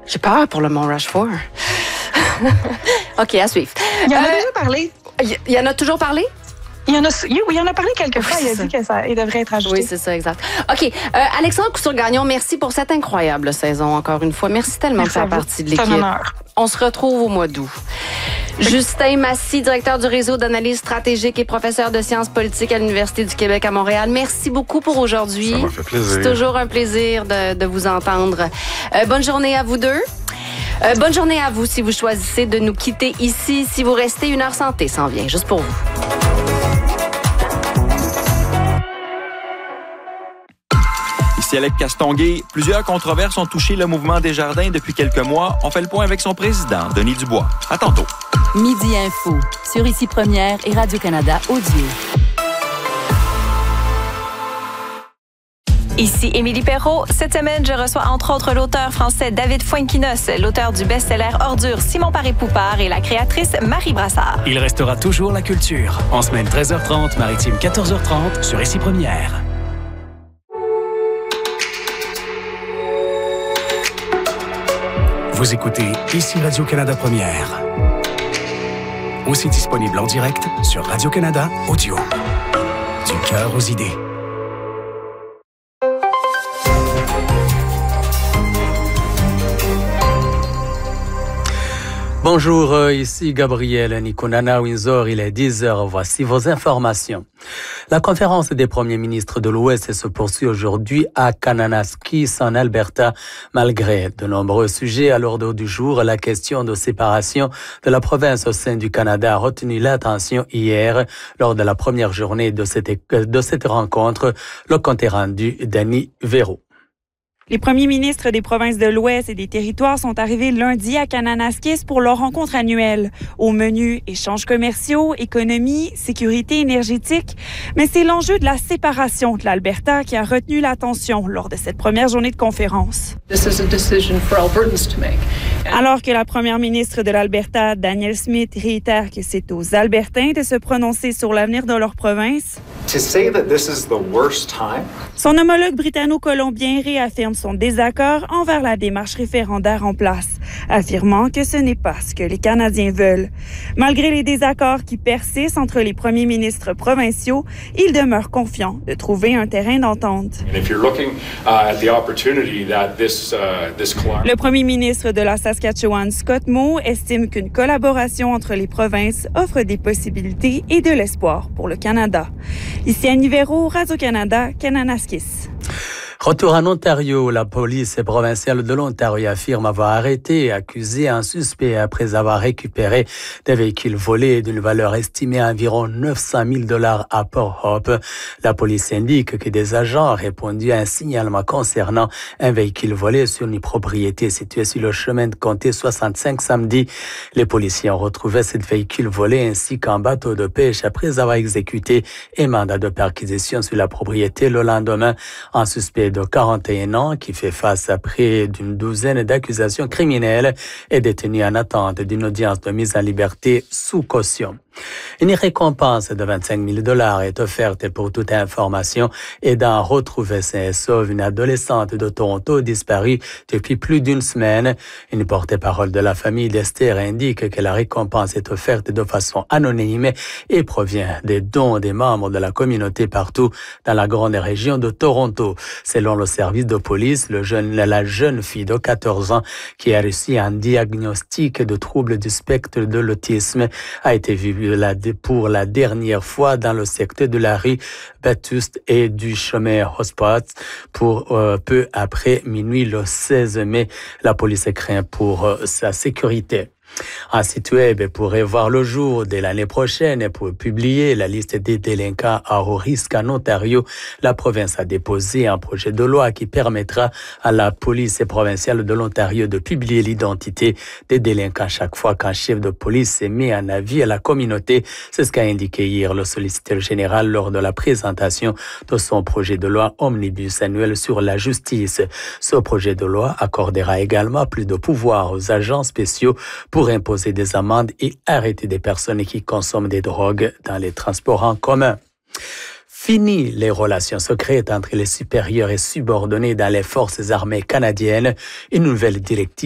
J'ai peur pour le Mont Rushmore. OK, à suivre. Il en a déjà parlé. Il y en a toujours parlé? Il en a parlé quelques fois. Il a dit qu'il devrait être ajouté. Oui, c'est ça, exact. OK. Alexandre Couture-Gagnon, merci pour cette incroyable saison, encore une fois. Merci tellement de faire partie de l'équipe. C'est un honneur. On se retrouve au mois d'août. Justin Massy, directeur du réseau d'analyse stratégique et professeur de sciences politiques à l'Université du Québec à Montréal. Merci beaucoup pour aujourd'hui. Ça m'a fait plaisir. C'est toujours un plaisir de vous entendre. Bonne journée à vous deux. Bonne journée à vous si vous choisissez de nous quitter ici. Si vous restez, 1 heure santé s'en vient, juste pour vous. Ici Alex Castonguay. Plusieurs controverses ont touché le mouvement Desjardins depuis quelques mois. On fait le point avec son président, Denis Dubois. À tantôt. Midi Info, sur Ici Première et Radio-Canada Audio. Ici Émilie Perrault. Cette semaine, je reçois entre autres l'auteur français David Fuenquinos, l'auteur du best-seller Ordure Simon Paré-Poupard et la créatrice Marie Brassard. Il restera toujours la culture. En semaine 13h30, maritime 14h30 sur Ici Première. Vous écoutez Ici Radio-Canada Première. Aussi disponible en direct sur Radio-Canada Audio. Du cœur aux idées. Bonjour, ici Gabriel Nikonana-Windsor, il est 10h, voici vos informations. La conférence des premiers ministres de l'Ouest se poursuit aujourd'hui à Kananaskis, en Alberta. Malgré de nombreux sujets à l'ordre du jour, la question de séparation de la province au sein du Canada a retenu l'attention hier lors de la première journée de cette rencontre. Le compte est rendu d'Annie Véro. Les premiers ministres des provinces de l'Ouest et des territoires sont arrivés lundi à Kananaskis pour leur rencontre annuelle. Au menu, échanges commerciaux, économie, sécurité énergétique. Mais c'est l'enjeu de la séparation de l'Alberta qui a retenu l'attention lors de cette première journée de conférence. Alors que la première ministre de l'Alberta, Danielle Smith, réitère que c'est aux Albertains de se prononcer sur l'avenir de leur province, son homologue britanno-colombien réaffirme son désaccord envers la démarche référendaire en place, affirmant que ce n'est pas ce que les Canadiens veulent. Malgré les désaccords qui persistent entre les premiers ministres provinciaux, il demeure confiant de trouver un terrain d'entente. Le premier ministre de la Saskatchewan, Scott Moe, estime qu'une collaboration entre les provinces offre des possibilités et de l'espoir pour le Canada. Ici Annie Véro, Radio-Canada, Kananaskis. Retour en Ontario, la police provinciale de l'Ontario affirme avoir arrêté et accusé un suspect après avoir récupéré des véhicules volés d'une valeur estimée à environ 900 000 $ à Port Hope. La police indique que des agents ont répondu à un signalement concernant un véhicule volé sur une propriété située sur le chemin de Comté 65 samedi. Les policiers ont retrouvé ce véhicule volé ainsi qu'un bateau de pêche après avoir exécuté un mandat de perquisition sur la propriété le lendemain. Un suspect de 41 ans qui fait face à près d'une douzaine d'accusations criminelles est détenu en attente d'une audience de mise en liberté sous caution. Une récompense de 25 000 $ est offerte pour toute information aidant à retrouver saine et sauve une adolescente de Toronto disparue depuis plus d'une semaine. Une porte-parole de la famille d'Esther indique que la récompense est offerte de façon anonyme et provient des dons des membres de la communauté partout dans la grande région de Toronto. Selon le service de police, la jeune fille de 14 ans qui a reçu un diagnostic de trouble du spectre de l'autisme a été vue pour la dernière fois dans le secteur de la rue Bathurst et du chemin Hotspot pour peu après minuit le 16 mai. La police craint pour sa sécurité. Un site web pourrait voir le jour dès l'année prochaine pour publier la liste des délinquants à haut risque en Ontario. La province a déposé un projet de loi qui permettra à la police provinciale de l'Ontario de publier l'identité des délinquants chaque fois qu'un chef de police émet un avis à la communauté. C'est ce qu'a indiqué hier le solliciteur général lors de la présentation de son projet de loi omnibus annuel sur la justice. Ce projet de loi accordera également plus de pouvoir aux agents spéciaux pour imposer des amendes et arrêter des personnes qui consomment des drogues dans les transports en commun. Fini les relations secrètes entre les supérieurs et subordonnés dans les forces armées canadiennes. Une nouvelle directive